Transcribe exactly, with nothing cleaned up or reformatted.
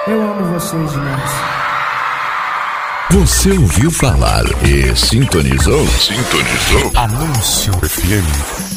Eu amo vocês demais. Você ouviu falar e sintonizou? Sintonizou? Anúncio F M.